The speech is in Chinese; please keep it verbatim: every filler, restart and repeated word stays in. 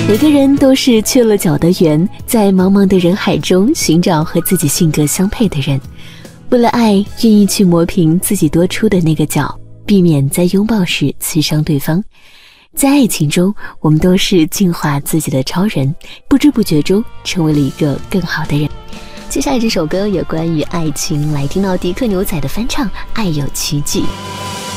每个人都是缺了角的圆，在茫茫的人海中寻找和自己性格相配的人。为了爱，愿意去磨平自己多出的那个角，避免在拥抱时刺伤对方。在爱情中，我们都是净化自己的超人，不知不觉中成为了一个更好的人。接下来这首歌也关于爱情，来听到迪克牛仔的翻唱《爱有奇迹》。